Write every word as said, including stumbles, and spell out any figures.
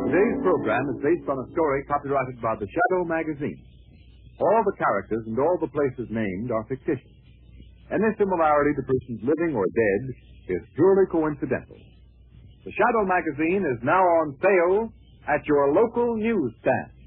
Today's program is based on a story copyrighted by the Shadow Magazine. All the characters and all the places named are fictitious. Any similarity to persons living or dead is purely coincidental. The Shadow Magazine is now on sale at your local newsstand.